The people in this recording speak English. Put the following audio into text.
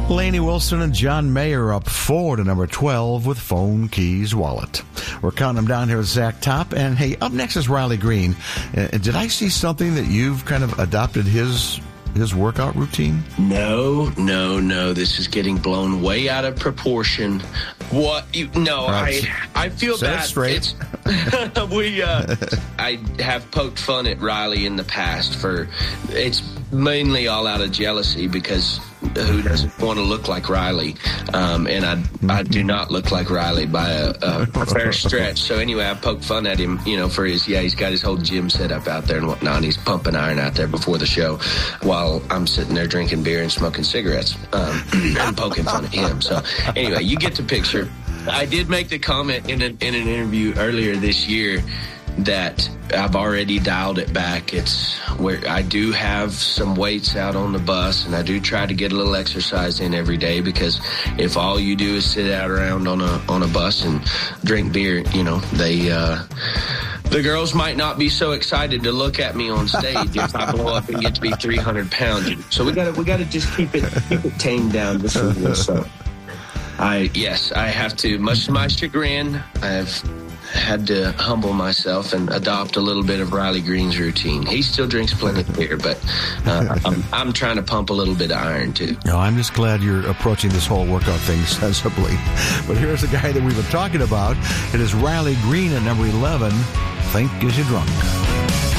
Lainey Wilson and John Mayer up 4 to number 12 with Phone Keys Wallet. We're counting them down here with Zach Top. And hey, up next is Riley Green. Did I see something that you've kind of adopted his workout routine? No. This is getting blown way out of proportion. What? I feel Set bad. it straight. I have poked fun at Riley in the past for, it's mainly all out of jealousy because who doesn't want to look like Riley? And I do not look like Riley by a fair stretch. So anyway, I poked fun at him, for he's got his whole gym set up out there and whatnot. And he's pumping iron out there before the show while I'm sitting there drinking beer and smoking cigarettes. I'm poking fun at him. So anyway, you get the picture. I did make the comment in an interview earlier this year that I've already dialed it back. It's where I do have some weights out on the bus, and I do try to get a little exercise in every day, because if all you do is sit out around on a bus and drink beer, the girls might not be so excited to look at me on stage if I blow up and get to be 300 pounds. So we gotta just keep it tamed down just a little. So I have to, much to my chagrin, I've had to humble myself and adopt a little bit of Riley Green's routine. He still drinks plenty of beer, but I'm trying to pump a little bit of iron too. No, I'm just glad you're approaching this whole workout thing sensibly. But here's the guy that we've been talking about. It is Riley Green at number 11, Think Is You Drunk.